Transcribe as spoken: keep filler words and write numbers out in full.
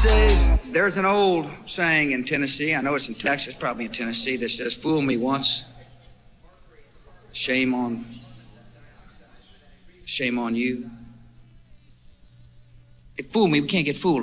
say. There's an old saying in Tennessee, I know it's in Texas, probably in Tennessee, that says, fool me once, shame on, shame on you. If fool me, we can't get fooled.